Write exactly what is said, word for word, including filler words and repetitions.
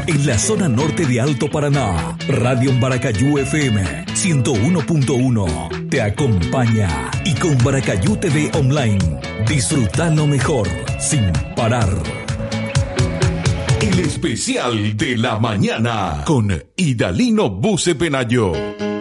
En la zona norte de Alto Paraná, Radio Baracayú F M ciento uno punto uno te acompaña. Y con Baracayú T V Online, disfruta lo mejor sin parar. El especial de la mañana con Idalino Buce Penayo.